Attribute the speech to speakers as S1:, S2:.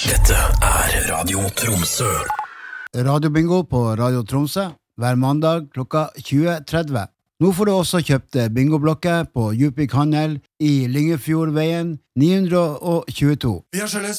S1: Dette Radio Tromsø.
S2: Radiobingo på Radio Tromsø hver mandag klokka 20.30. Nå får du også kjøpt bingoblokker på Djupvik Handel i Lyngefjordveien 922.
S3: Vi har skjelles